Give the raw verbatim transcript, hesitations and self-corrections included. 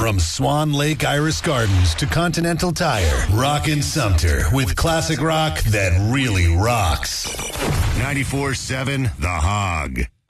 From Swan Lake Iris Gardens to Continental Tire, rockin' Sumter with classic rock that really rocks. ninety-four seven The Hog.